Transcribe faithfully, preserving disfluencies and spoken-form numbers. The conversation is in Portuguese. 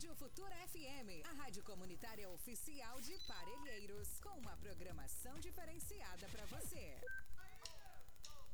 Rádio Futura F M, a rádio comunitária oficial de Parelheiros, com uma programação diferenciada para você.